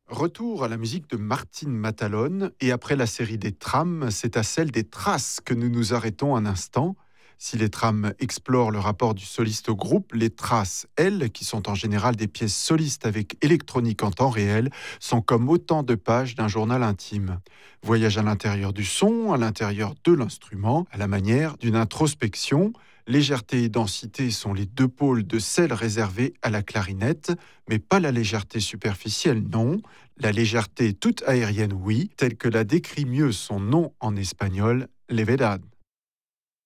Retour à la musique de Martine Matalone, et après la série des trams, c'est à celle des traces que nous nous arrêtons un instant. Si les trams explorent le rapport du soliste au groupe, les traces, elles, qui sont en général des pièces solistes avec électronique en temps réel, sont comme autant de pages d'un journal intime. Voyage à l'intérieur du son, à l'intérieur de l'instrument, à la manière d'une introspection. Légèreté et densité sont les deux pôles de celle réservée à la clarinette, mais pas la légèreté superficielle, non. La légèreté toute aérienne, oui, telle que l'a décrit mieux son nom en espagnol, levedad.